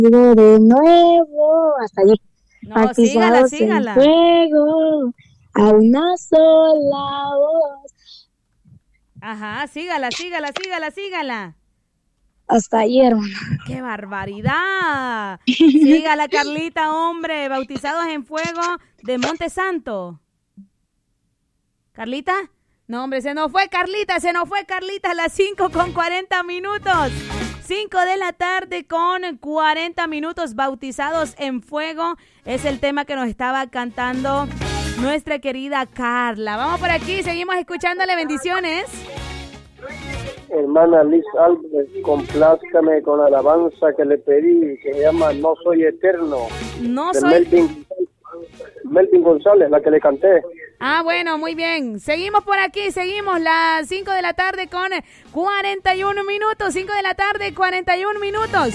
nacido de nuevo. Hasta allí. No, Bautizados sígala. en fuego, a una sola voz. Ajá, sígala. Hasta ahí, hermano. ¡Qué barbaridad! Sígala, Carlita, hombre. Bautizados en fuego de Monte Santo. ¿Carlita? No, hombre, se nos fue Carlita a las 5:40. 5 de la tarde con 40 minutos. Bautizados en fuego es el tema que nos estaba cantando nuestra querida Carla. Vamos por aquí, seguimos escuchándole. Bendiciones. Hermana Liz Álvarez, complázcame con la alabanza que le pedí, que se llama No Soy Eterno. No de soy... Melvin González, la que le canté. Ah, bueno, muy bien. Seguimos por aquí, seguimos las 5 de la tarde con 41 minutos. 5 de la tarde, 41 minutos.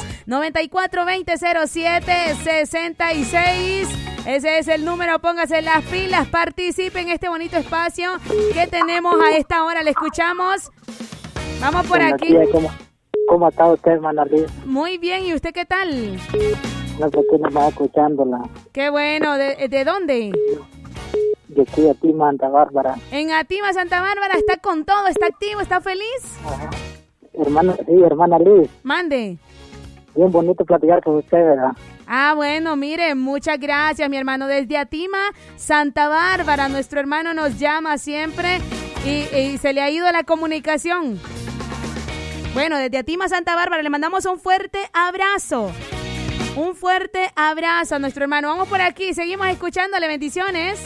94-2007-66. Ese es el número, póngase las pilas, participe en este bonito espacio que tenemos a esta hora. Le escuchamos. Vamos por aquí. ¿Cómo está usted, hermana Liz? Muy bien, ¿y usted qué tal? No sé quién va escuchándola. Qué bueno, ¿de dónde? De aquí a Atima, Santa Bárbara. En Atima, Santa Bárbara, está con todo, está activo, está feliz. Ajá. Hermana Liz. Mande. Bien bonito platicar con usted, ¿verdad? Ah, bueno, mire, muchas gracias, mi hermano. Desde Atima, Santa Bárbara, nuestro hermano nos llama siempre y se le ha ido la comunicación. Bueno, desde Atima, Santa Bárbara, le mandamos un fuerte abrazo. Un fuerte abrazo a nuestro hermano. Vamos por aquí, seguimos escuchándole. Bendiciones.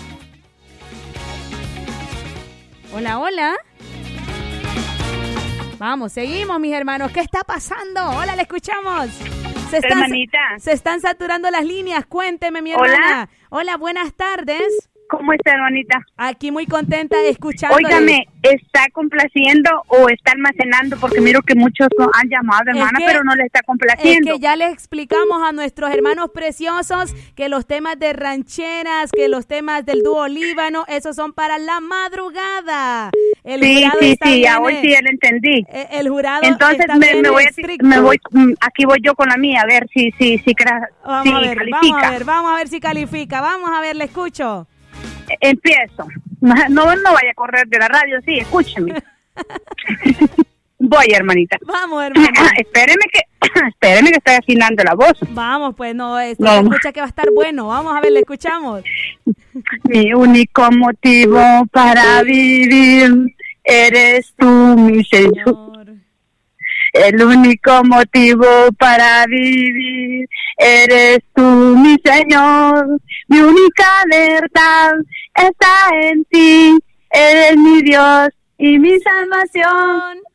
Hola, hola. Vamos, seguimos, mis hermanos. ¿Qué está pasando? Hola, le escuchamos. Hermanita. Se están saturando las líneas. Cuénteme, mi hermana. Hola, buenas tardes. ¿Cómo está, hermanita? Aquí muy contenta de escuchar. Óigame, ¿está complaciendo o está almacenando? Porque miro que muchos han llamado, hermana, pero no le está complaciendo. Es que ya les explicamos a nuestros hermanos preciosos que los temas de rancheras, que los temas del dúo Líbano, esos son para la madrugada. Sí, hoy sí ya lo entendí. El jurado. Entonces aquí voy yo con la mía, a ver si califica. Vamos a ver si califica. Vamos a ver, le escucho. Empiezo. No vaya a correr de la radio, sí, escúcheme. Voy, hermanita. Vamos, hermana. Espéreme que estoy afinando la voz. Vamos, pues, escucha que va a estar bueno. Vamos a ver, le escuchamos. Mi único motivo para vivir eres tú, mi Señor. El único motivo para vivir eres tú, mi Señor. Mi única verdad está en ti. Eres mi Dios y mi salvación.